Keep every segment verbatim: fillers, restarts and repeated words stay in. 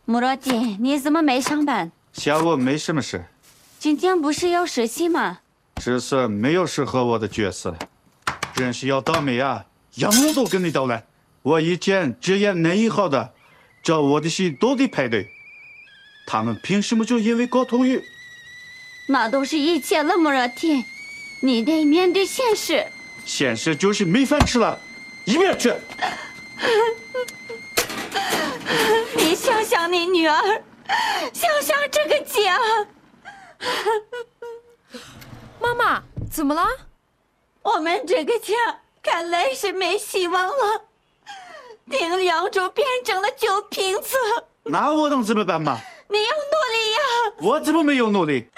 穆罗蒂，你怎么没上班？ 下午没什么事。 今天不是要实习吗？ 这次没有适合我的角色，真是要倒霉啊！样样都跟你捣乱。我以前只演男一号的，找我的戏都得排队。他们凭什么就因为沟通语？ 那都是以前了，穆罗蒂，你得面对现实。 现实就是没饭吃了，一边去！ 你想想你女儿，想想这个家。 妈妈，怎么了？ 我们这个家看来是没希望了。丁良州变成了酒瓶子。 那我能怎么办嘛？ 你要努力呀！ 我怎么没有努力？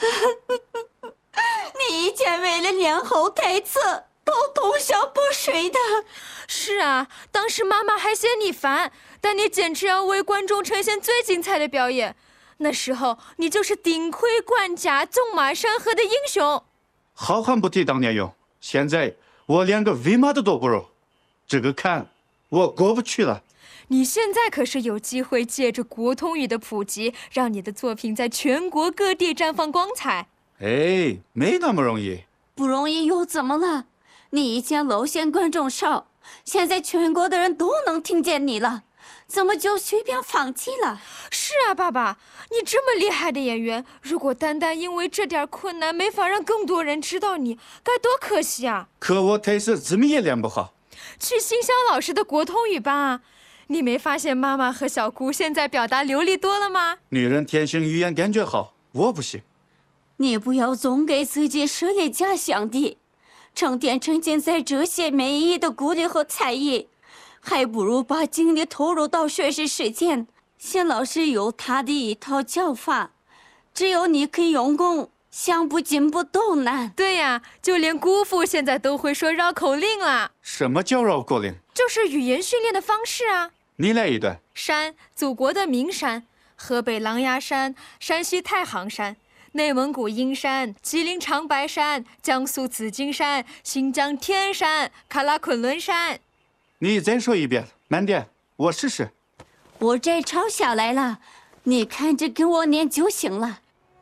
你以前为了练后台词都通宵不睡的。 是啊，当时妈妈还嫌你烦，但你坚持要为观众呈现最精彩的表演。那时候你就是顶盔管家、纵马山河的英雄。 好汉不提当年勇，现在我连个喂马的都不如，这个坎我过不去了。 你现在可是有机会借着国通语的普及，让你的作品在全国各地绽放光彩。 哎，没那么容易。 不容易又怎么了？你以前露馅观众少，现在全国的人都能听见你了，怎么就随便放弃了？ 是啊，爸爸，你这么厉害的演员，如果单单因为这点困难没法让更多人知道你，该多可惜啊！ 可我台词怎么也练不好。 去新乡老师的国通语班啊！你没发现妈妈和小姑现在表达流利多了吗？ 女人天生语言感觉好，我不行。 你不要总给自己设立假想敌，成天沉浸在这些没意义的鼓励和猜疑，还不如把精力投入到学习实践。谢老师有他的一套教法，只有你肯用功，想不进步都难。 对呀，就连姑父现在都会说绕口令了。 什么叫绕口令？ 就是语言训练的方式啊。 你来一段。 山，祖国的名山，河北狼牙山，山西太行山，内蒙古阴山，吉林长白山，江苏紫金山，新疆天山，喀拉昆仑山。 你再说一遍，慢点，我试试。 我这抄下来了，你看着跟我念就行了。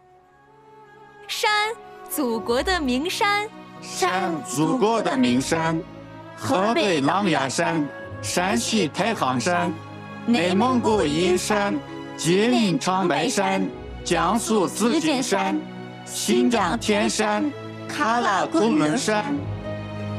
山，祖国的名山。 山，祖国的名山，河北狼牙山，山西太行山，内蒙古阴山，吉林长白山，江苏紫金山，新疆天山，喀拉昆仑山。